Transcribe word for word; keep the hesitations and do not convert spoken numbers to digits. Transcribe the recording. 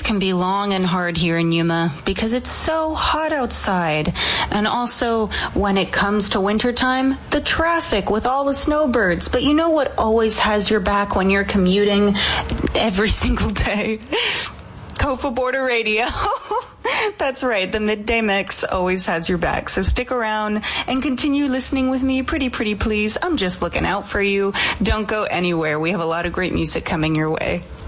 Summers can be long and hard here in Yuma because it's so hot outside. And also, when it comes to wintertime, the traffic with all the snowbirds. But you know what always has your back when you're commuting every single day? Kofa Border Radio. That's right, the Midday Mix always has your back. So stick around and continue listening with me. Pretty, pretty please. I'm just looking out for you. Don't go anywhere. We have a lot of great music coming your way.